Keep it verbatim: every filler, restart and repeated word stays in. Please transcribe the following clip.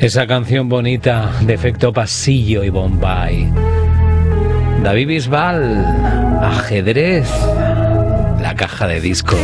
Esa canción bonita de efecto pasillo y Bombay. David Bisbal, Ajedrez, la caja de discos.